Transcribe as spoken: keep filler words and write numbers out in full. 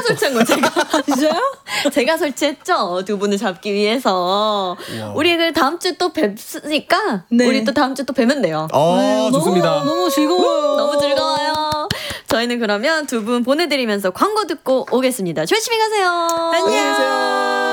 설치한 거 제가. 진짜요? 제가 설치했죠. 두 분을 잡기 위해서. 와우. 우리 그 다음 주 또 뵙으니까 네. 우리 또 다음 주 또 뵈면 돼요. 어, 네, 좋습니다. 너무, 너무 즐거워요. 너무 즐거워요. 저희는 그러면 두 분 보내드리면서 광고 듣고 오겠습니다. 조심히 가세요. 안녕.